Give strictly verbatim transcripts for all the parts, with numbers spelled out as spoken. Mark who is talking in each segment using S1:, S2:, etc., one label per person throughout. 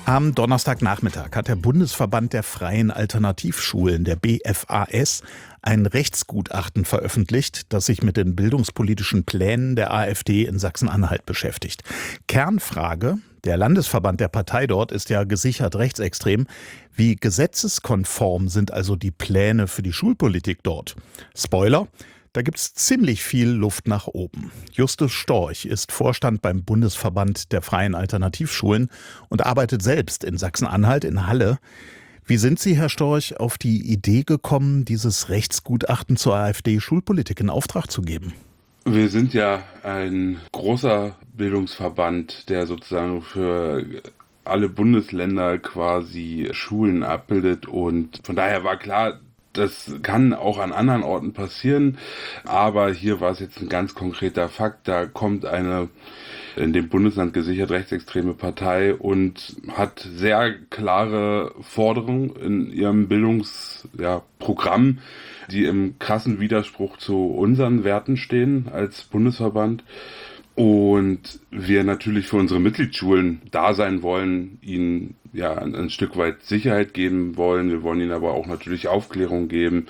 S1: Am Donnerstagnachmittag hat der Bundesverband der Freien Alternativschulen, der B F A S, ein Rechtsgutachten veröffentlicht, das sich mit den bildungspolitischen Plänen der AfD in Sachsen-Anhalt beschäftigt. Kernfrage: Der Landesverband der Partei dort ist ja gesichert rechtsextrem. Wie gesetzeskonform sind also die Pläne für die Schulpolitik dort? Spoiler: Da gibt es ziemlich viel Luft nach oben. Justus Storch ist Vorstand beim Bundesverband der Freien Alternativschulen und arbeitet selbst in Sachsen-Anhalt in Halle. Wie sind Sie, Herr Storch, auf die Idee gekommen, dieses Rechtsgutachten zur AfD-Schulpolitik in Auftrag zu geben?
S2: Wir sind ja ein großer Bildungsverband, der sozusagen für alle Bundesländer quasi Schulen abbildet, und von daher war klar, das kann auch an anderen Orten passieren, aber hier war es jetzt ein ganz konkreter Fakt. Da kommt eine in dem Bundesland gesichert rechtsextreme Partei und hat sehr klare Forderungen in ihrem Bildungsprogramm, ja, die im krassen Widerspruch zu unseren Werten stehen als Bundesverband. Und wir natürlich für unsere Mitgliedsschulen da sein wollen, ihnen ja ein, ein Stück weit Sicherheit geben wollen. Wir wollen ihnen aber auch natürlich Aufklärung geben.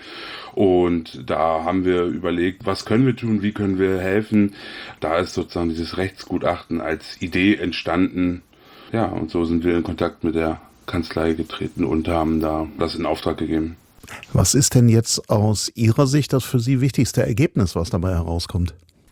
S2: Und da haben wir überlegt, was können wir tun, wie können wir helfen. Da ist sozusagen dieses Rechtsgutachten als Idee entstanden. Ja, und so sind wir in Kontakt mit der Kanzlei getreten und haben da das in Auftrag gegeben.
S1: Was ist denn jetzt aus Ihrer Sicht das für Sie wichtigste Ergebnis, was dabei herauskommt?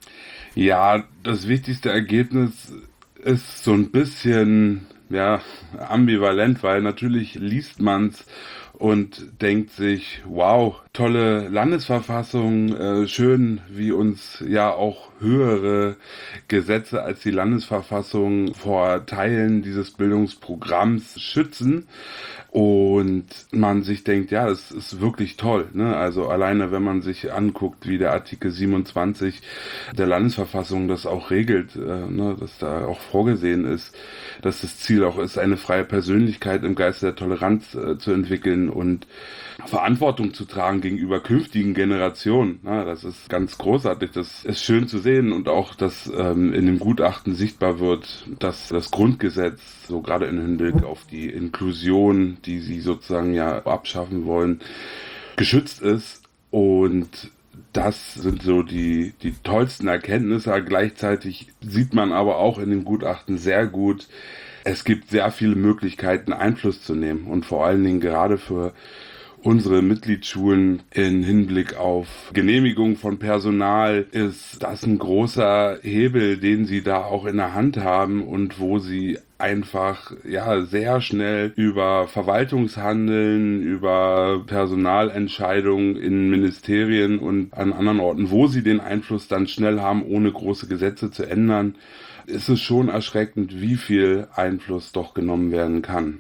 S2: Ja, das wichtigste Ergebnis ist so ein bisschen ja ambivalent, weil natürlich liest man's und denkt sich, wow, tolle Landesverfassung, äh, schön, wie uns ja auch höhere Gesetze als die Landesverfassung vor Teilen dieses Bildungsprogramms schützen. Und man sich denkt, ja, das ist wirklich toll, ne? Also alleine, wenn man sich anguckt, wie der Artikel siebenundzwanzig der Landesverfassung das auch regelt, äh, ne? Dass da auch vorgesehen ist, dass das Ziel auch ist, eine freie Persönlichkeit im Geiste der Toleranz äh, zu entwickeln und Verantwortung zu tragen gegenüber künftigen Generationen. Ja, das ist ganz großartig. Das ist schön zu sehen, und auch, dass ähm, in dem Gutachten sichtbar wird, dass das Grundgesetz, so gerade im Hinblick auf die Inklusion, die sie sozusagen ja abschaffen wollen, geschützt ist. Und das sind so die, die tollsten Erkenntnisse. Gleichzeitig sieht man aber auch in dem Gutachten sehr gut, es gibt sehr viele Möglichkeiten, Einfluss zu nehmen, und vor allen Dingen gerade für unsere Mitgliedsschulen in Hinblick auf Genehmigung von Personal ist das ein großer Hebel, den sie da auch in der Hand haben und wo sie einfach ja sehr schnell über Verwaltungshandeln, über Personalentscheidungen in Ministerien und an anderen Orten, wo sie den Einfluss dann schnell haben, ohne große Gesetze zu ändern, ist es schon erschreckend, wie viel Einfluss doch genommen werden kann.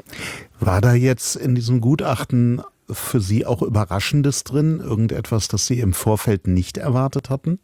S1: War da jetzt in diesem Gutachten für Sie auch Überraschendes drin? Irgendetwas, das Sie im Vorfeld nicht erwartet hatten?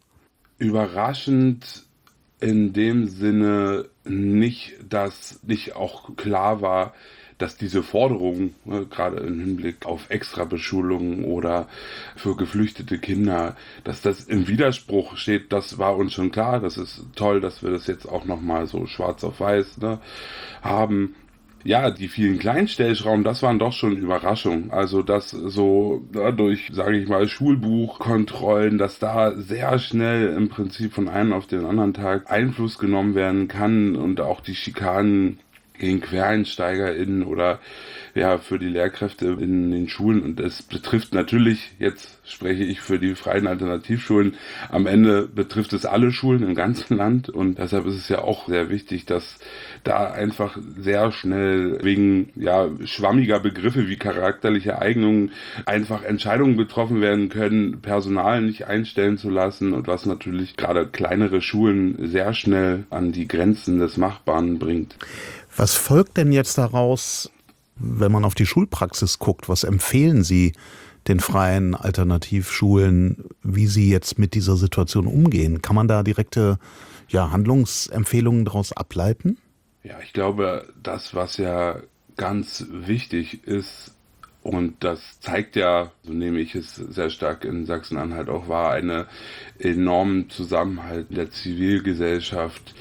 S2: Überraschend in dem Sinne nicht, dass nicht auch klar war, dass diese Forderungen, ne, gerade im Hinblick auf Extrabeschulungen oder für geflüchtete Kinder, dass das im Widerspruch steht. Das war uns schon klar. Das ist toll, dass wir das jetzt auch nochmal so schwarz auf weiß, ne, haben. Ja, die vielen Kleinstellschrauben, das waren doch schon Überraschungen. Also, dass so dadurch, sage ich mal, Schulbuchkontrollen, dass da sehr schnell im Prinzip von einem auf den anderen Tag Einfluss genommen werden kann, und auch die Schikanen gegen QuereinsteigerInnen oder ja für die Lehrkräfte in den Schulen. Und es betrifft natürlich, jetzt spreche ich für die freien Alternativschulen, am Ende betrifft es alle Schulen im ganzen Land, und deshalb ist es ja auch sehr wichtig, dass da einfach sehr schnell wegen ja schwammiger Begriffe wie charakterliche Eignungen einfach Entscheidungen getroffen werden können, Personal nicht einstellen zu lassen, und was natürlich gerade kleinere Schulen sehr schnell an die Grenzen des Machbaren bringt.
S1: Was folgt denn jetzt daraus, wenn man auf die Schulpraxis guckt? Was empfehlen Sie den freien Alternativschulen, wie sie jetzt mit dieser Situation umgehen? Kann man da direkte ja, Handlungsempfehlungen daraus ableiten?
S2: Ja, ich glaube, das, was ja ganz wichtig ist, und das zeigt ja, so nehme ich es sehr stark in Sachsen-Anhalt auch wahr, einen enormen Zusammenhalt der Zivilgesellschaft,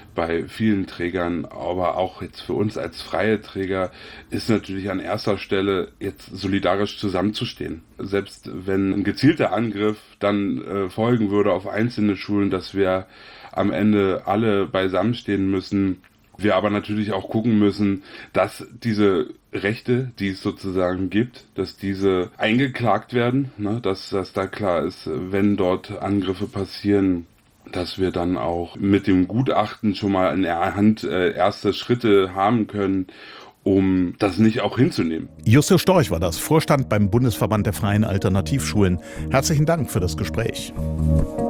S2: bei vielen Trägern, aber auch jetzt für uns als freie Träger ist natürlich an erster Stelle jetzt solidarisch zusammenzustehen. Selbst wenn ein gezielter Angriff dann äh, folgen würde auf einzelne Schulen, dass wir am Ende alle beisammenstehen müssen. Wir aber natürlich auch gucken müssen, dass diese Rechte, die es sozusagen gibt, dass diese eingeklagt werden, ne, dass das da klar ist, wenn dort Angriffe passieren, dass wir dann auch mit dem Gutachten schon mal in der Hand äh, erste Schritte haben können, um das nicht auch hinzunehmen.
S1: Justus Storch war das, Vorstand beim Bundesverband der Freien Alternativschulen. Herzlichen Dank für das Gespräch.